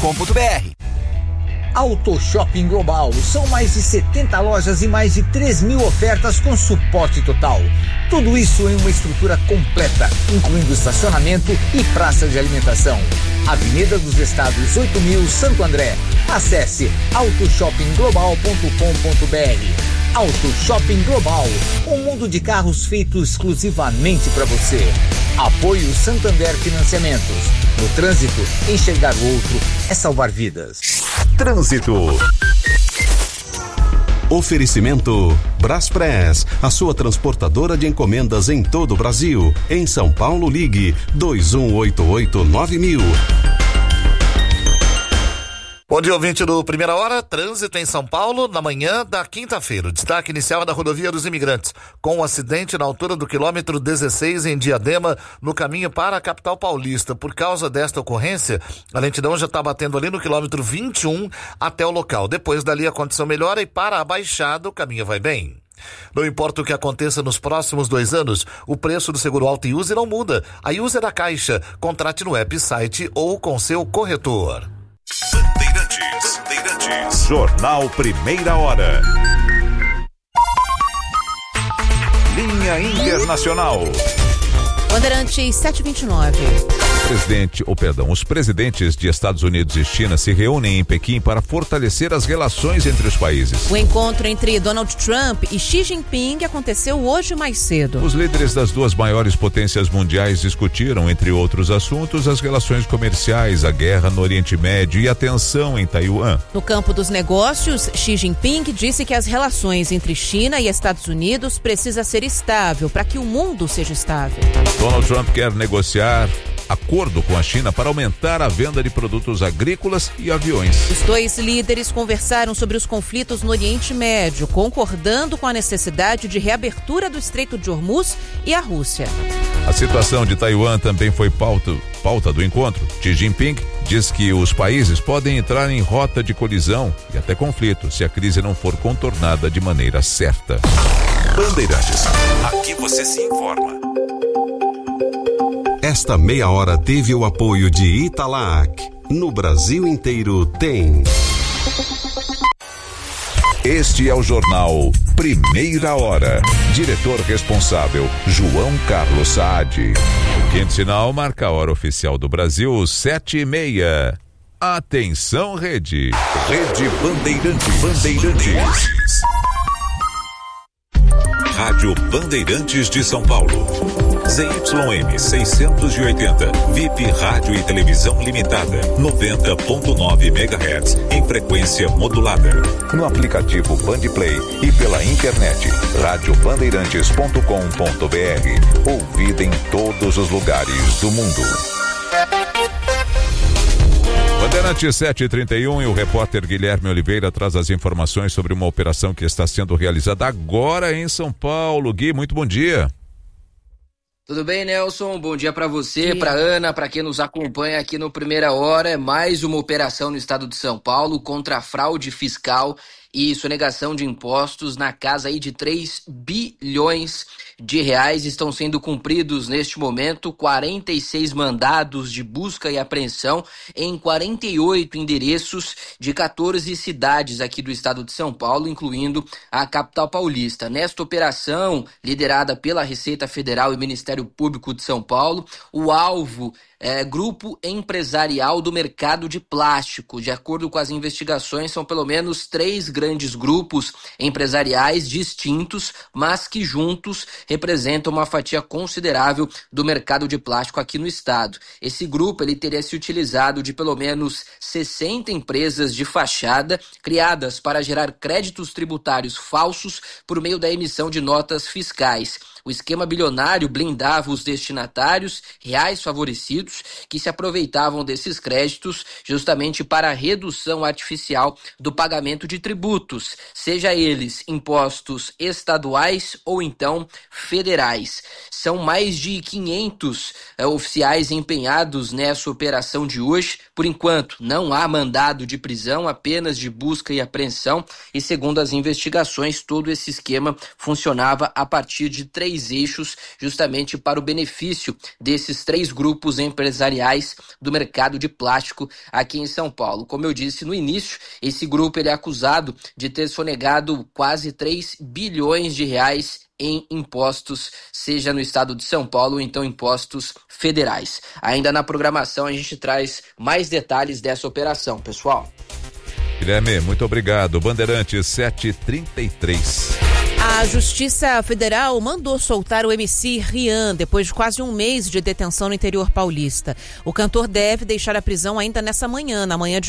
Auto Shopping Global, são mais de 70 lojas e mais de 3.000 ofertas com suporte total. Tudo isso em uma estrutura completa, incluindo estacionamento e praça de alimentação. Avenida dos Estados 8.000, Santo André. Acesse autoshoppingglobal.com.br. Auto Shopping Global, um mundo de carros feito exclusivamente para você. Apoio Santander Financiamentos. No trânsito, enxergar o outro é salvar vidas. Trânsito. Oferecimento Braspress, a sua transportadora de encomendas em todo o Brasil. Em São Paulo, ligue 2188-9000. Bom dia, ouvinte do Primeira Hora. Trânsito em São Paulo na manhã da quinta-feira. O destaque inicial é da rodovia dos Imigrantes, com um acidente na altura do quilômetro 16 em Diadema, no caminho para a capital paulista. Por causa desta ocorrência, a lentidão já está batendo ali no quilômetro 21 até o local. Depois dali a condição melhora e para a Baixada o caminho vai bem. Não importa o que aconteça nos próximos 2 anos, o preço do seguro auto e user não muda. A user da Caixa. Contrate no app, site ou com seu corretor. Bandeirantes. Jornal Primeira Hora. Linha Internacional. Bandeirantes 729. Os presidentes de Estados Unidos e China se reúnem em Pequim para fortalecer as relações entre os países. O encontro entre Donald Trump e Xi Jinping aconteceu hoje mais cedo. Os líderes das duas maiores potências mundiais discutiram, entre outros assuntos, as relações comerciais, a guerra no Oriente Médio e a tensão em Taiwan. No campo dos negócios, Xi Jinping disse que as relações entre China e Estados Unidos precisam ser estável para que o mundo seja estável. Donald Trump quer negociar acordo com a China para aumentar a venda de produtos agrícolas e aviões. Os dois líderes conversaram sobre os conflitos no Oriente Médio, concordando com a necessidade de reabertura do Estreito de Hormuz e a Rússia. A situação de Taiwan também foi pauta do encontro. Xi Jinping diz que os países podem entrar em rota de colisão e até conflito se a crise não for contornada de maneira certa. Bandeirantes. Aqui você se informa. Esta meia hora teve o apoio de Italac. No Brasil inteiro tem. Este é o jornal Primeira Hora. Diretor responsável, João Carlos Saad. O quinto sinal marca a hora oficial do Brasil, 7:30. Atenção, Rede. Rede Bandeirantes. Rádio Bandeirantes de São Paulo. ZYM 680, VIP Rádio e Televisão Limitada, 90.9 MHz, em frequência modulada. No aplicativo Bandplay e pela internet, radiobandeirantes.com.br. Ouvida em todos os lugares do mundo. Bandeirantes 7:31 e o repórter Guilherme Oliveira traz as informações sobre uma operação que está sendo realizada agora em São Paulo. Gui, muito bom dia. Tudo bem, Nelson? Bom dia para você, para Ana, para quem nos acompanha aqui no Primeira Hora. É mais uma operação no estado de São Paulo contra a fraude fiscal e sonegação de impostos na casa aí de 3 bilhões de reais. Estão sendo cumpridos neste momento 46 mandados de busca e apreensão em 48 endereços de 14 cidades aqui do estado de São Paulo, incluindo a capital paulista. Nesta operação, liderada pela Receita Federal e Ministério Público de São Paulo, o alvo é Grupo Empresarial do Mercado de Plástico. De acordo com as investigações, são pelo menos 3 grandes grupos empresariais distintos, mas que juntos representam uma fatia considerável do mercado de plástico aqui no estado. Esse grupo ele teria se utilizado de pelo menos 60 empresas de fachada criadas para gerar créditos tributários falsos por meio da emissão de notas fiscais. O esquema bilionário blindava os destinatários, reais favorecidos, que se aproveitavam desses créditos justamente para a redução artificial do pagamento de tributos, seja eles impostos estaduais ou então federais. São mais de 500 oficiais empenhados nessa operação de hoje. Por enquanto, não há mandado de prisão, apenas de busca e apreensão. E segundo as investigações, todo esse esquema funcionava a partir de 3 3 eixos, justamente para o benefício desses 3 grupos empresariais do mercado de plástico aqui em São Paulo. Como eu disse no início, esse grupo ele é acusado de ter sonegado quase 3 bilhões de reais em impostos, seja no estado de São Paulo ou então impostos federais. Ainda na programação a gente traz mais detalhes dessa operação, pessoal. Guilherme, muito obrigado. Bandeirantes 7h33. A Justiça Federal mandou soltar o MC Rian depois de quase um mês de detenção no interior paulista. O cantor deve deixar a prisão ainda nessa manhã, na manhã de